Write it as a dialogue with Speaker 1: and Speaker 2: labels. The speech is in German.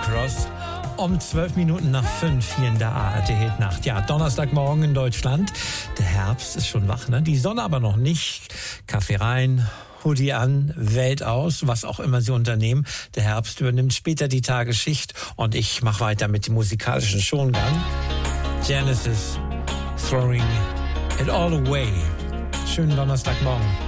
Speaker 1: Cross. Um 12 Minuten nach 5 hier in der ARD-Hitnacht. Ja, Donnerstagmorgen in Deutschland. Der Herbst ist schon wach, ne? Die Sonne aber noch nicht. Kaffee rein, Hoodie an, Welt aus, was auch immer Sie unternehmen. Der Herbst übernimmt später die Tagesschicht und ich mache weiter mit dem musikalischen Schongang. Genesis, Throwing It All Away. Schönen Donnerstagmorgen.